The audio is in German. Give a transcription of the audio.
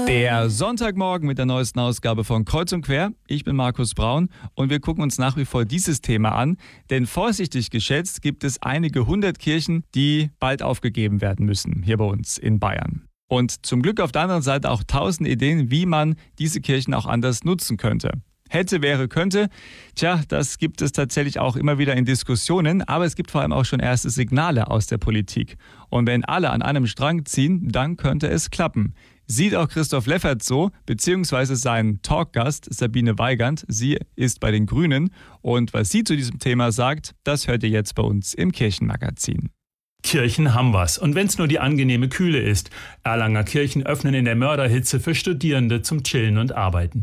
Der Sonntagmorgen mit der neuesten Ausgabe von Kreuz und Quer. Ich bin Markus Braun und wir gucken uns nach wie vor dieses Thema an. Denn vorsichtig geschätzt gibt es einige 100 Kirchen, die bald aufgegeben werden müssen, hier bei uns in Bayern. Und zum Glück auf der anderen Seite auch 1000 Ideen, wie man diese Kirchen auch anders nutzen könnte. Hätte, wäre, könnte. Tja, das gibt es tatsächlich auch immer wieder in Diskussionen, aber es gibt vor allem auch schon erste Signale aus der Politik. Und wenn alle an einem Strang ziehen, dann könnte es klappen. Sieht auch Christoph Leffert so, beziehungsweise sein Talkgast Sabine Weigand. Sie ist bei den Grünen und was sie zu diesem Thema sagt, das hört ihr jetzt bei uns im Kirchenmagazin. Kirchen haben was. Und wenn es nur die angenehme Kühle ist. Erlanger Kirchen öffnen in der Mörderhitze für Studierende zum Chillen und Arbeiten.